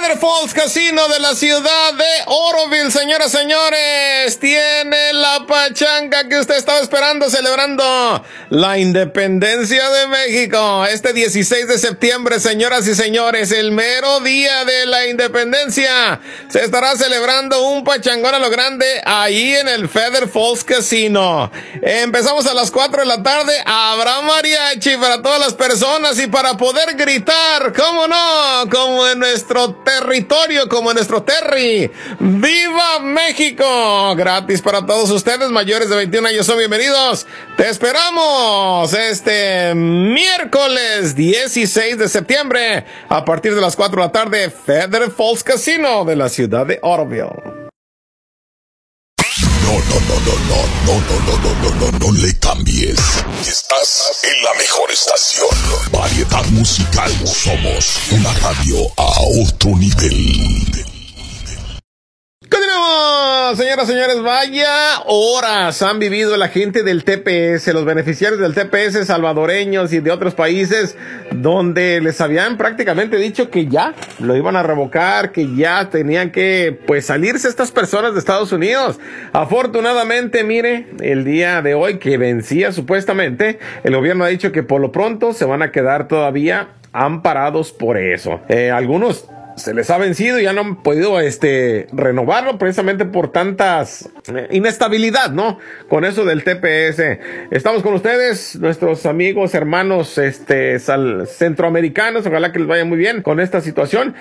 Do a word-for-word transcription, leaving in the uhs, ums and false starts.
Feather Falls Casino de la ciudad de Oroville, señoras y señores, tiene la pachanga que usted estaba esperando, celebrando la independencia de México. Este dieciséis de septiembre, señoras y señores, el mero día de la independencia, se estará celebrando un pachangón a lo grande ahí en el Feather Falls Casino. Empezamos a las cuatro de la tarde, habrá mariachi para todas las personas y para poder gritar, ¿cómo no? Como en nuestro territorio, como en nuestro terry. ¡Viva México! Gratis para todos ustedes, mayores de veintiún años son bienvenidos. Te esperamos este miércoles dieciséis de septiembre a partir de las cuatro de la tarde, Feather Falls Casino de la ciudad de Oroville. No, no, no, no, no, no, no, no, no, no, no, no le cambies. Estás en la mejor estación. Variedad musical. Somos una radio a otro nivel. Continuamos, señoras y señores, vaya horas han vivido la gente del T P S, los beneficiarios del T P S salvadoreños y de otros países donde les habían prácticamente dicho que ya lo iban a revocar, que ya tenían que pues salirse estas personas de Estados Unidos. Afortunadamente, mire, el día de hoy que vencía supuestamente, el gobierno ha dicho que por lo pronto se van a quedar todavía amparados por eso. Eh, algunos se les ha vencido y ya no han podido este renovarlo precisamente por tantas eh, inestabilidad, ¿no? Con eso del T P S. Estamos con ustedes, nuestros amigos, hermanos este sal, centroamericanos. Ojalá que les vaya muy bien con esta situación.